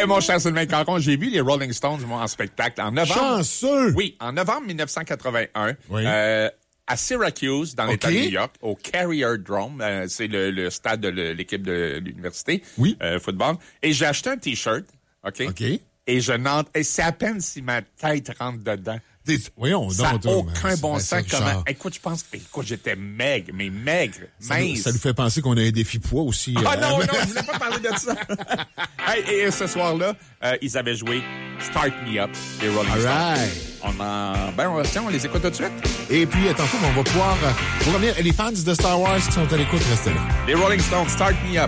mon cher Sylvain Caron, j'ai vu les Rolling Stones, moi, en spectacle en novembre. Chanceux! Oui, en novembre 1981. Oui. À Syracuse, dans l'État de New York, au Carrier Dome. C'est le stade de l'équipe de l'université. Oui. Football. Et j'ai acheté un T-shirt. OK? Et c'est à peine si ma tête rentre dedans. Voyons, ça n'a aucun bon sens. Écoute, je pense que j'étais maigre, mais maigre, mince. Ça nous fait penser qu'on a un défi poids aussi. Non, je voulais pas parler de ça. Et ce soir-là, ils avaient joué Start Me Up, les Rolling Stones. On les écoute tout de suite. Et puis, tantôt, on va pouvoir revenir. Les fans de Star Wars qui sont à l'écoute, restez là. Les Rolling Stones, Start Me Up.